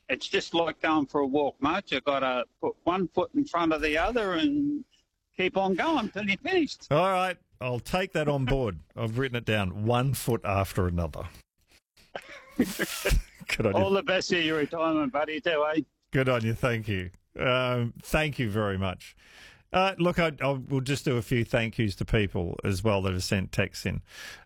it's just like going for a walk, mate. You've got to put one foot in front of the other and keep on going until you're finished. All right, I'll take that on board. I've written it down, 1 foot after another. Good on All you. the best of your retirement, buddy, too, eh? Good on you. Thank you. Thank you very much. Look, we'll just do a few thank yous to people as well that have sent texts in.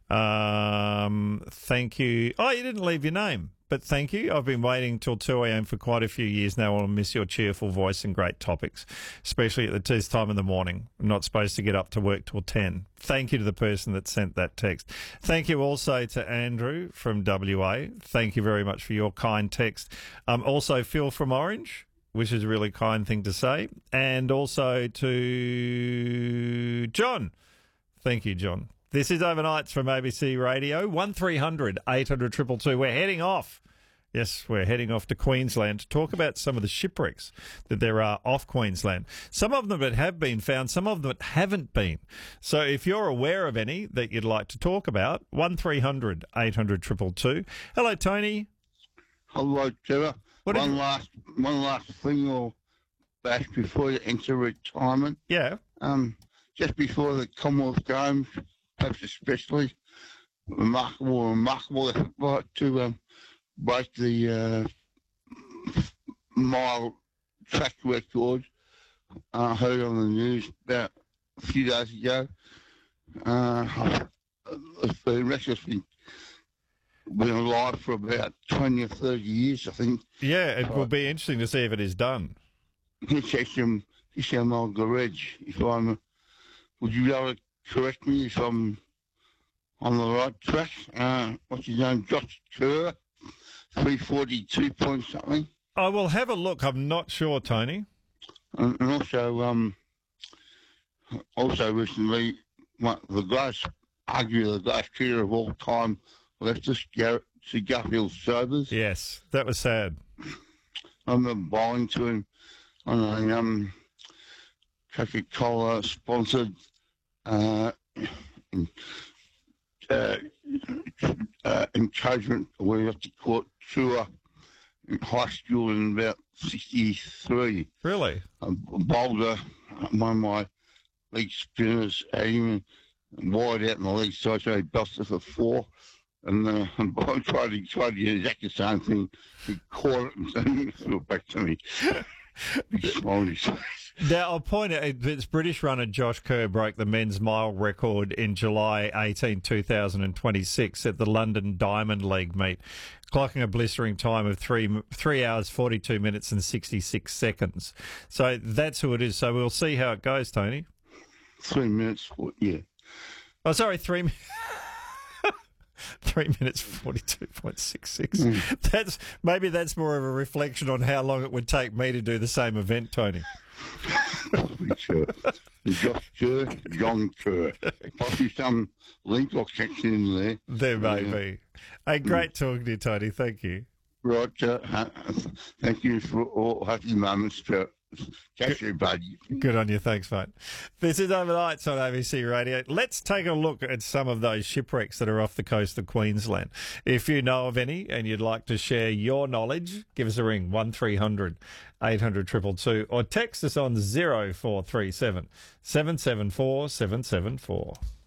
Thank you. Oh, you didn't leave your name, but thank you. I've been waiting till 2 a.m. for quite a few years now. I'll miss your cheerful voice and great topics, especially at this time in the morning. I'm not supposed to get up to work till 10. Thank you to the person that sent that text. Thank you also to Andrew from WA. Thank you very much for your kind text. Also, Phil from Orange, which is a really kind thing to say. And also to John. Thank you, John. This is Overnights from ABC Radio, 1300 800 222. We're heading off. Yes, we're heading off to Queensland to talk about some of the shipwrecks that there are off Queensland. Some of them that have been found, some of them that haven't been. So if you're aware of any that you'd like to talk about, 1300 800 222. Hello, Tony. Hello, Trevor. One last thing or bash before you enter retirement. Yeah. Just before the Commonwealth Games, perhaps especially remarkable effort to break the mile track record. I heard on the news about a few days ago. The record's been alive for about 20 or 30 years, I think. Yeah, it will be interesting to see if it is done. It's my garage. Would you be able to correct me if I'm on the right track? What's his name? Josh Kerr, 342 point something. I will have a look. I'm not sure, Tony. And also recently, the greatest player of all time left us, to Garfield Sobers. Yes, that was sad. I remember bowling to him on a Coca-Cola sponsored encouragement, we have to court tour in high school in about 63. Really? A bowler, one of my leg spinners had him wide out in the leg side, so he busted for 4. And I tried to get exactly the same thing. He caught it and threw it back to me. He smiled his face. Now, I'll point out, it's British runner Josh Kerr broke the men's mile record in July 18, 2026 at the London Diamond League meet, clocking a blistering time of 3 hours, 42 minutes and 66 seconds. So that's who it is. So we'll see how it goes, Tony. 3 minutes, yeah. Oh, sorry, 3 minutes. 3 minutes 42.66. Maybe that's more of a reflection on how long it would take me to do the same event, Tony. Sure. Josh Kerr, John Kerr. Possibly some link or connection in there. There may be. Hey, great talking to you, Tony. Thank you. Right. Thank you for all happy moments. Catch you, buddy. Good on you. Thanks, mate. This is Overnights on ABC Radio. Let's take a look at some of those shipwrecks that are off the coast of Queensland. If you know of any and you'd like to share your knowledge, give us a ring, 1300 800 222, or text us on 0437 774 774.